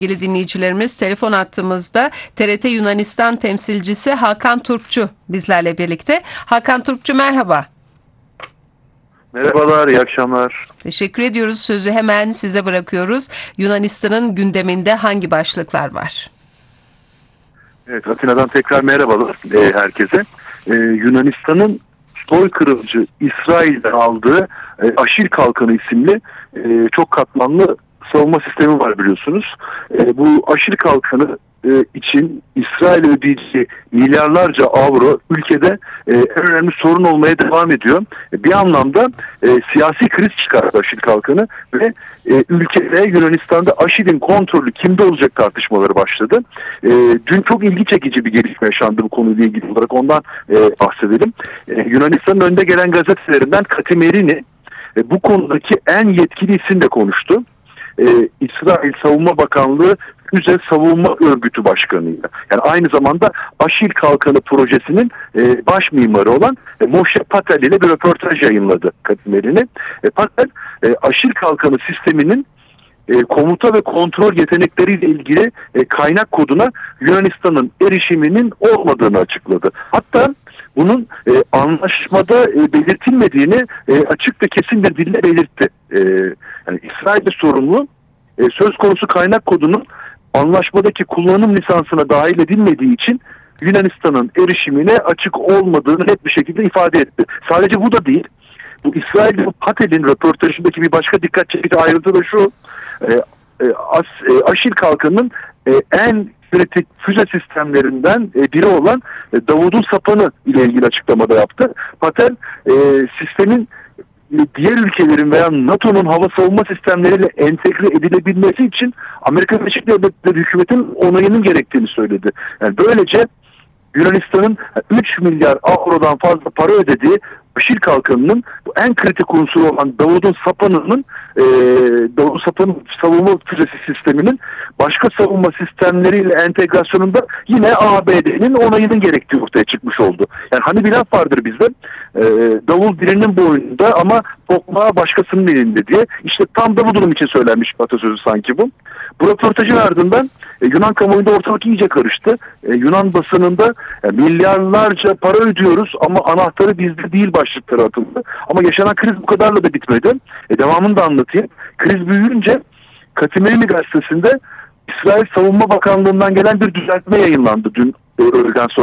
Sevgili dinleyicilerimiz, telefon attığımızda TRT Yunanistan temsilcisi Hakan Turpçu bizlerle birlikte. Hakan Turpçu, merhaba. Merhabalar, iyi akşamlar. Teşekkür ediyoruz. Sözü hemen size bırakıyoruz. Yunanistan'ın gündeminde hangi başlıklar var? Evet, Atina'dan tekrar merhabalar herkese. Yunanistan'ın soykırımcı İsrail'den aldığı Aşil Kalkanı isimli çok katmanlı savunma sistemi var biliyorsunuz. Bu Aşil Kalkanı için İsrail ödeyeceği milyarlarca avro ülkede en önemli sorun olmaya devam ediyor. Bir anlamda siyasi kriz çıkardı Aşil Kalkanı ve ülkede Yunanistan'da Aşil'in kontrolü kimde olacak tartışmaları başladı. Dün çok ilgi çekici bir gelişme yaşandı bu konuyla ilgili olarak, ondan bahsedelim. Yunanistan'ın önde gelen gazetelerinden Katimerini bu konudaki en yetkili isim de konuştu. İsrail Savunma Bakanlığı Füze Savunma Örgütü Başkanı'yla. Yani aynı zamanda Aşil Kalkanı projesinin baş mimarı olan Moshe Patel ile bir röportaj yayınladı Katimerini. Patel, Aşil Kalkanı sisteminin komuta ve kontrol yetenekleriyle ilgili kaynak koduna Yunanistan'ın erişiminin olmadığını açıkladı. Hatta bunun anlaşmada belirtilmediğini açık ve kesin bir dille belirtti. Yani İsrail'de sorumlu söz konusu kaynak kodunun anlaşmadaki kullanım lisansına dahil edilmediği için Yunanistan'ın erişimine açık olmadığını net bir şekilde ifade etti. Sadece bu da değil. Bu İsrail'de Patel'in röportajındaki bir başka dikkat çekici ayrıntı da şu. Aşil Kalkanı'nın en kritik füze sistemlerinden biri olan Davud'un sapanı ile ilgili açıklamada yaptı. Patel sistemin diğer ülkelerin veya NATO'nun hava savunma sistemleriyle entegre edilebilmesi için Amerika Birleşik Devletleri hükümetinin onayının gerektiğini söyledi. Yani böylece Yunanistan'ın 3 milyar avrodan fazla para ödediği Aşil Kalkanı'nın bu en kritik unsuru olan Davud'un sapanının Davud'un sapanın savunma füzesi sisteminin başka savunma sistemleriyle entegrasyonunda yine ABD'nin onayının gerektiği ortaya çıkmış oldu. Yani hani bir laf vardır bizde, davul birinin boynunda ama tokmağı başkasının elinde diye. İşte tam da bu durum için söylenmiş bir atasözü sanki bu. Bu röportajın ardından Yunan kamuoyunda ortalık iyice karıştı. Yunan basınında milyarlarca para ödüyoruz ama anahtarı bizde değil başlıkları atıldı. Ama yaşanan kriz bu kadarla da bitmedi. Devamını da anlatayım. Kriz büyüyünce Katimerini gazetesinde İsrail Savunma Bakanlığı'ndan gelen bir düzeltme yayınlandı dün öğleden sonra.